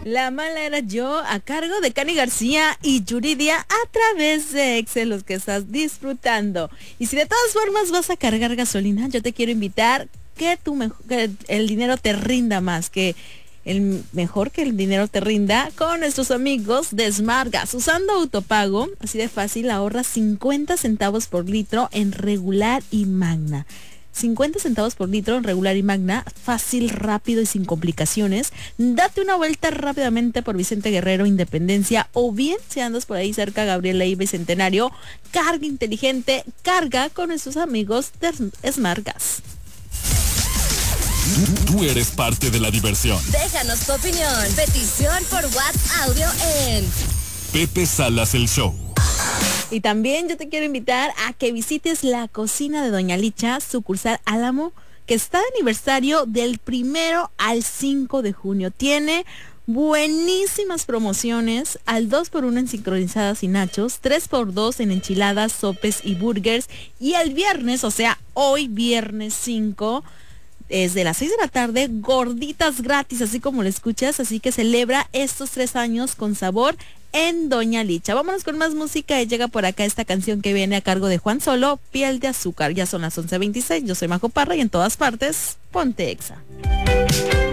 La mala era yo, a cargo de Cani García y Yuridia a través de Excel, los que estás disfrutando. Y si de todas formas vas a cargar gasolina, yo te quiero invitar que el dinero te rinda más, que mejor que el dinero te rinda con nuestros amigos de Smart Gas. Usando Autopago, así de fácil, ahorras 50 centavos por litro en regular y magna. 50 centavos por litro en regular y magna, fácil, rápido y sin complicaciones. Date una vuelta rápidamente por Vicente Guerrero, Independencia, o bien si andas por ahí cerca Gabriela y Bicentenario, carga inteligente, carga con nuestros amigos de Smart Gas. Tú eres parte de la diversión. Déjanos tu opinión. Petición por WhatsApp audio en Pepe Salas el Show. Y también yo te quiero invitar a que visites la cocina de Doña Licha, sucursal Álamo, que está de aniversario del 1 al 5 de junio. Tiene buenísimas promociones al 2x1 en sincronizadas y nachos, 3x2 en enchiladas, sopes y burgers. Y el viernes, o sea, hoy viernes 5, desde las 6 de la tarde, gorditas gratis, así como lo escuchas. Así que celebra estos 3 años con sabor en Doña Licha. Vámonos con más música y llega por acá esta canción que viene a cargo de Juan Solo, Piel de Azúcar. Ya son las 11:26, yo soy Majo Parra y en todas partes, ponte Exa.